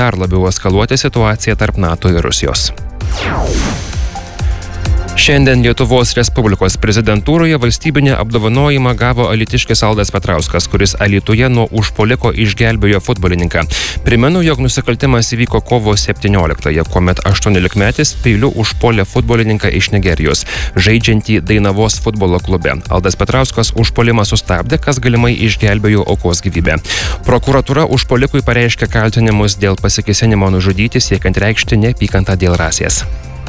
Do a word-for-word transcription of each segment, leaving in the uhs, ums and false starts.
dar labiau eskaluoti situaciją tarp NATO ir Rusijos. Šiandien Lietuvos Respublikos prezidentūroje valstybinį apdovanojimą gavo alytiškis Aldas Petrauskas, kuris Alytuje nuo užpuoliko išgelbėjo futbolininką. Primenu, jog nusikaltimas įvyko kovo septynioliktąją, kuomet aštuoniolikmetis peiliu užpuolė futbolininką iš Nigerijos, žaidžiantį Dainavos futbolo klube. Aldas Petrauskas užpuolimą sustabdė, kas galimai išgelbėjo aukos gyvybę. Prokuratūra užpuolikui pareiškė kaltinimus dėl pasikėsinimo nužudyti, siekiant reikšti neapykantą dėl rasės.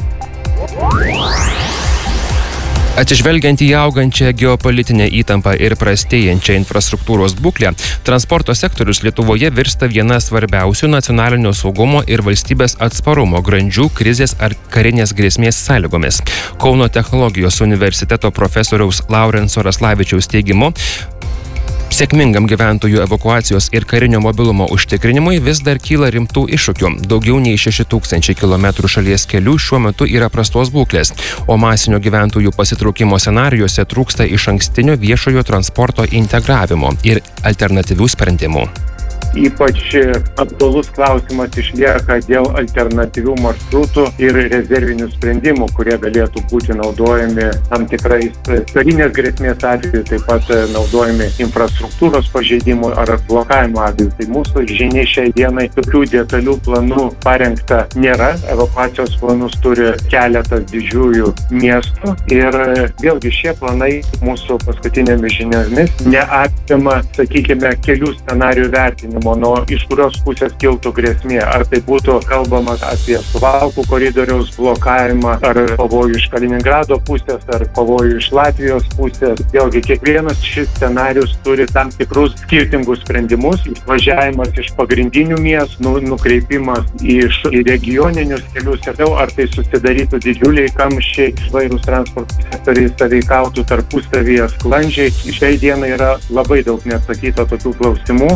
Atsižvelgiant į augančią geopolitinę įtampą ir prastėjančią infrastruktūros būklę, transporto sektorius Lietuvoje virsta viena svarbiausių nacionalinio saugumo ir valstybės atsparumo grandžių krizės ar karinės grėsmės sąlygomis. Kauno technologijos universiteto profesoriaus Laurenco Raslavičiaus teigimu, sėkmingam gyventojų evakuacijos ir karinio mobilumo užtikrinimui vis dar kyla rimtų iššūkių. Daugiau nei šeši tūkstančiai kilometrų šalies kelių šiuo metu yra prastos būklės, o masinio gyventojų pasitraukimo scenarijuose trūksta išankstinio viešojo transporto integravimo ir alternatyvių sprendimų. Ypač aktualus klausimas išlieka dėl alternatyvių maršrutų ir rezervinių sprendimų, kurie galėtų būti naudojami tam tikrais karinės grėsmės atveju, taip pat naudojami infrastruktūros pažeidimų ar blokavimo atveju. Tai mūsų žinia šiai dienai tokių detalių planų parengta nėra. Evakuacijos planus turi keletas didžiųjų miestų ir vėlgi šie planai mūsų paskutinėmis žiniomis neapima, sakykime, kelių scenarijų vertinimo. Nuo iš kurios pusės kiltų grėsmė. Ar tai būtų kalbama apie Suvalkų koridoriaus blokavimą, ar pavojų iš Kaliningrado pusės, ar pavojų iš Latvijos pusės. Vėlgi, kiekvienas šis scenarius turi tam tikrus skirtingus sprendimus. Išvažiavimas iš pagrindinių miestų, nukreipimas iš į regioninius kelius, ar tai susidarytų didžiuliai kamščiai, vairūs transporto sektoriai sąveikautų tarpusavyje sklandžiai. Šiai dienai yra labai daug neatsakyta tokių klausimų.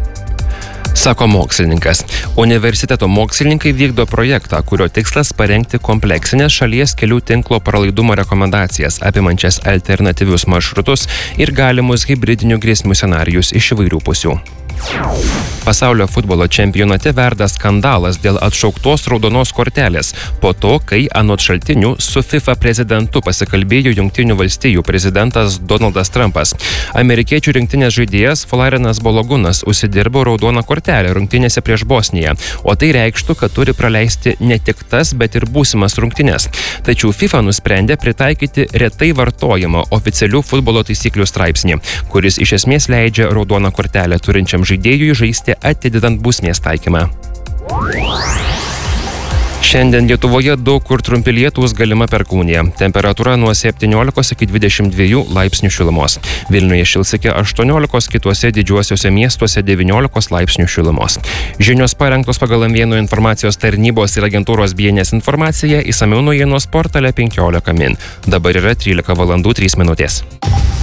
Sako mokslininkas. Universiteto mokslininkai vykdo projektą, kurio tikslas parengti kompleksinės šalies kelių tinklo pralaidumo rekomendacijas, apimančias alternatyvius maršrutus ir galimus hibridinių grėsmių scenarijus iš įvairių pusių. Pasaulio futbolo čempionate verda skandalas dėl atšauktos raudonos kortelės po to, kai anot šaltinių su FIFA prezidentu pasikalbėjo Jungtinių valstijų prezidentas Donaldas Trumpas. Amerikiečių rinktinės žaidėjas Florianas Balogunas užsidirbo raudoną kortelę rungtynėse prieš Bosniją, o tai reikštų, kad turi praleisti ne tik tas, bet ir būsimas rungtynes. Tačiau FIFA nusprendė pritaikyti retai vartojamą oficialių futbolo taisyklių straipsnį, kuris iš esmės leidžia raudoną kortelę turinčiam žaidėjui žaisti atidedant bausmės taikymą. Šiandien Lietuvoje daug kur trumpi lietūs, galima perkūnija. Temperatūra nuo septyniolikos iki dvidešimt dviejų laipsnių šilumos. Vilniuje šils iki aštuoniolikos, kituose didžiuosiuose miestuose devyniolikos laipsnių šilumos. Žinios parengtos pagal M vieno informacijos tarnybos ir agentūros B N S informaciją, išsamiau naujienos portale penkiolika min. Dabar yra trylika valandų trys minutės.